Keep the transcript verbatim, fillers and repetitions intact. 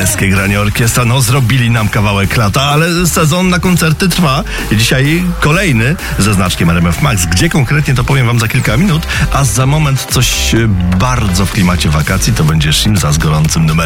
Męskie granie orkiestra, no zrobili nam kawałek lata, ale sezon na koncerty trwa. Dzisiaj kolejny ze znaczkiem R M F Max. Gdzie konkretnie, to powiem wam za kilka minut, a za moment coś bardzo w klimacie wakacji, to będzie Shimza z gorącym numerem.